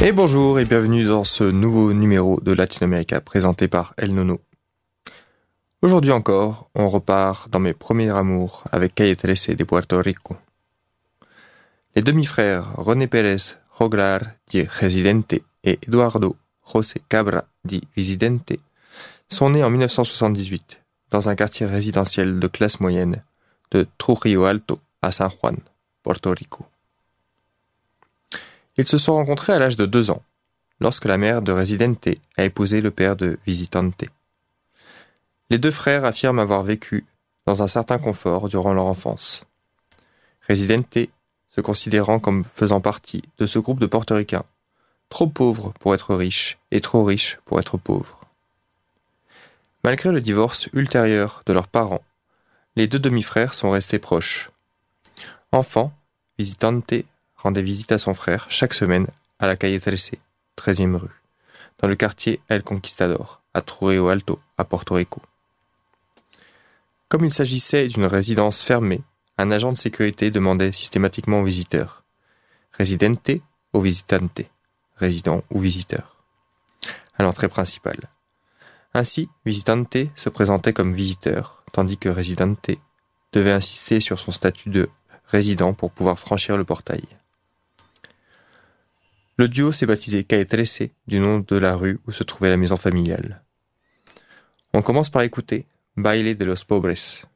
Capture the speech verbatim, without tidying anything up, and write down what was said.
Et bonjour et bienvenue dans ce nouveau numéro de Latinoamérica présenté par El Nono. Aujourd'hui encore, on repart dans mes premiers amours avec Calle trece de Puerto Rico. Les demi-frères René Pérez Joglar dit Residente et Eduardo José Cabra dit Visidente sont nés en dix-neuf cent soixante-dix-huit dans un quartier résidentiel de classe moyenne de Trujillo Alto à San Juan, Porto Rico. Ils se sont rencontrés à l'âge de deux ans, lorsque la mère de Residente a épousé le père de Visitante. Les deux frères affirment avoir vécu dans un certain confort durant leur enfance. Residente se considérant comme faisant partie de ce groupe de portoricains, trop pauvres pour être riches et trop riches pour être pauvres. Malgré le divorce ultérieur de leurs parents, les deux demi-frères sont restés proches. Enfant, Visitante rendait visite à son frère chaque semaine à la Calle trece, treizième rue, dans le quartier El Conquistador, à Trujillo Alto, à Porto Rico. Comme il s'agissait d'une résidence fermée, un agent de sécurité demandait systématiquement aux visiteurs « Residente ou visitante » résident ou visiteur, à l'entrée principale. Ainsi, Visitante se présentait comme visiteur, tandis que Residente devait insister sur son statut de résident pour pouvoir franchir le portail. Le duo s'est baptisé Calle trece, du nom de la rue où se trouvait la maison familiale. On commence par écouter Baile de los Pobres,